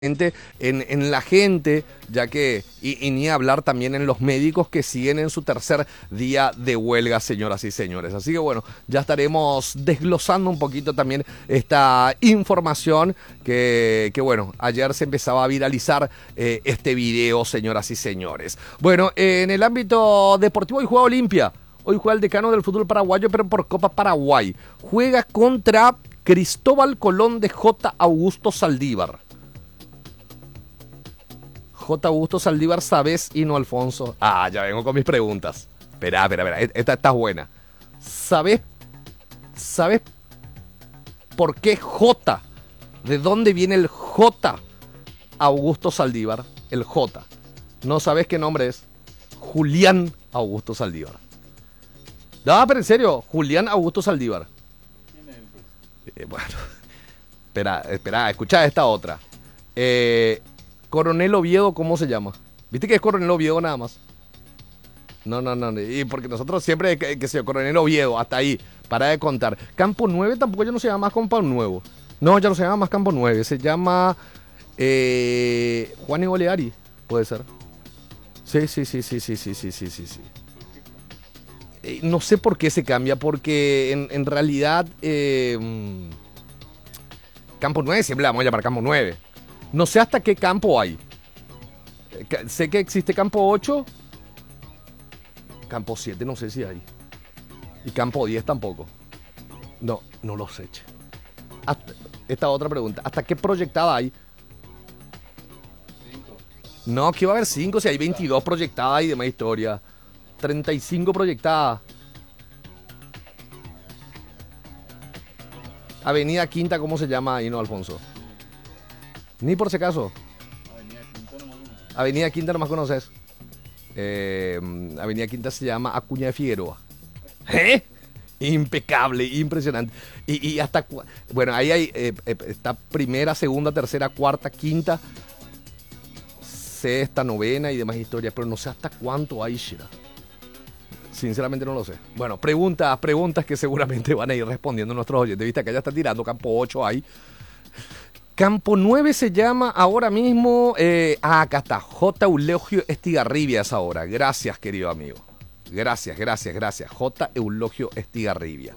en la gente, ya que, y ni hablar también en los médicos que siguen en su tercer día de huelga, señoras y señores. Así que bueno, ya estaremos desglosando un poquito también esta información que bueno, ayer se empezaba a viralizar este video, señoras y señores. Bueno, en el ámbito deportivo hoy juega Olimpia. Hoy juega el decano del fútbol paraguayo, pero por Copa Paraguay. Juega contra Cristóbal Colón de J. Augusto Saldívar. J. Augusto Saldívar, ¿sabes? Y no Alfonso. Ah, ya vengo con mis preguntas. Espera. Esta está buena. ¿Sabes por qué J? ¿De dónde viene el J? Augusto Saldívar. El J. ¿No sabes qué nombre es? Julián Augusto Saldívar. No, pero en serio, Julián Augusto Saldívar. Bueno, espera, escucha esta otra. Coronel Oviedo, ¿cómo se llama? ¿Viste que es Coronel Oviedo nada más? No. Y porque nosotros siempre, que sé yo, Coronel Oviedo, hasta ahí, para de contar. Campo 9 tampoco ya no se llama más Campo Nuevo. No, ya no se llama más Campo 9, se llama Juan Egoleari, puede ser. Sí. No sé por qué se cambia, porque en realidad Campo 9 siempre le vamos a llamar Campo 9. No sé hasta qué campo hay. Sé que existe Campo 8. Campo 7 no sé si hay. Y Campo 10 tampoco. No lo sé, che. Esta otra pregunta. ¿Hasta qué proyectada hay? 5. No, que va a haber 5 si hay 22 proyectadas y demás historia. 35 proyectadas. Avenida Quinta, ¿cómo se llama ahí, no, Alfonso? Ni por si acaso. Avenida Quinta nomás conoces. Avenida Quinta se llama Acuña de Figueroa. Impecable, impresionante. Y hasta... Bueno, ahí hay... está primera, segunda, tercera, cuarta, quinta, sexta, novena y demás historias. Pero no sé hasta cuánto hay, Shira. Sinceramente no lo sé. Bueno, preguntas que seguramente van a ir respondiendo nuestros oyentes. Viste que ya está tirando Campo 8 ahí. Campo 9 se llama ahora mismo... acá está. J. Eulogio Estigarribia es ahora. Gracias, querido amigo. Gracias. J. Eulogio Estigarribia.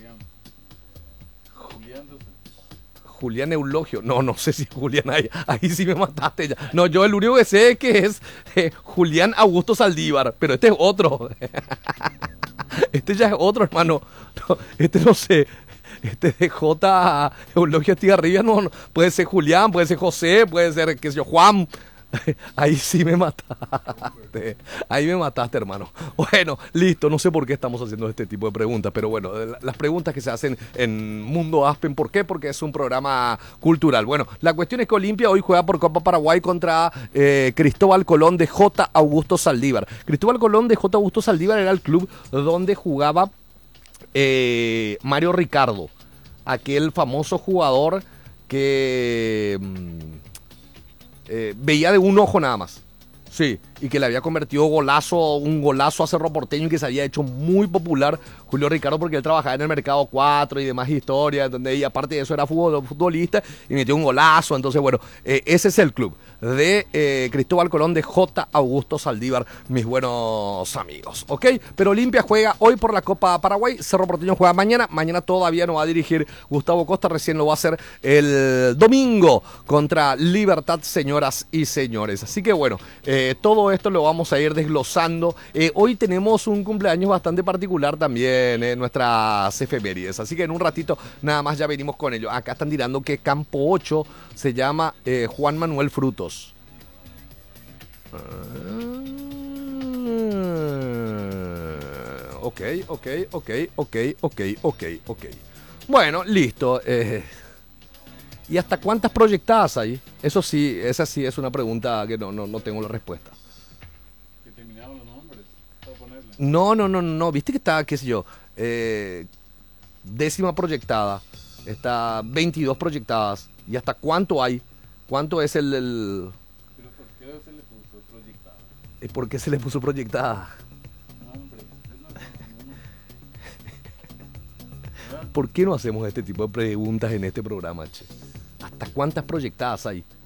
Julián Eulogio. No sé si Julián ahí sí me mataste ya. No, yo el único que sé es que es Julián Augusto Saldívar. Pero este es otro. Este ya es otro, hermano. No, este no sé. Este de J. Eulogio Estigarribia no, puede ser Julián, puede ser José, puede ser, qué sé yo, Juan. Ahí sí me mataste. Ahí me mataste, hermano. Bueno, listo. No sé por qué estamos haciendo este tipo de preguntas, pero bueno, las preguntas que se hacen en Mundo Aspen, ¿por qué? Porque es un programa cultural. Bueno, la cuestión es que Olimpia hoy juega por Copa Paraguay contra Cristóbal Colón de J. Augusto Saldívar. Cristóbal Colón de J. Augusto Saldívar era el club donde jugaba Mario Ricardo, aquel famoso jugador que veía de un ojo nada más. Sí, y que le había convertido un golazo a Cerro Porteño y que se había hecho muy popular Julio Ricardo porque él trabajaba en el Mercado 4 y demás historias, donde y aparte de eso era futbolista y metió un golazo. Entonces, bueno, ese es el club de Cristóbal Colón de J. Augusto Saldívar, mis buenos amigos, ¿ok? Pero Olimpia juega hoy por la Copa Paraguay, Cerro Porteño juega mañana todavía no va a dirigir Gustavo Costa, recién lo va a hacer el domingo contra Libertad, señoras y señores. Así que bueno, todo esto lo vamos a ir desglosando. Hoy tenemos un cumpleaños bastante particular también en nuestras efemérides, así que en un ratito nada más ya venimos con ello. Acá están tirando que Campo 8 se llama Juan Manuel Frutos. Ok. Bueno, listo. ¿Y hasta cuántas proyectadas hay? Eso sí, esa sí es una pregunta que no tengo la respuesta. Que terminaban los nombres para ponerle. No. Viste que está, qué sé yo, décima proyectada. Está 22 proyectadas. ¿Y hasta cuánto hay? ¿Cuánto es el... ¿Pero por qué se le puso proyectada? ¿Por qué se le puso proyectada? No, hombre. ¿Por qué no hacemos este tipo de preguntas en este programa, che? ¿Hasta cuántas proyectadas hay?